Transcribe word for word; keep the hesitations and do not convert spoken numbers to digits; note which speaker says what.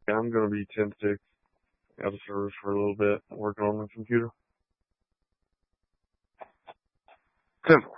Speaker 1: Yeah, I'm gonna be ten six. Out of service for a little bit, working on the computer. Simple.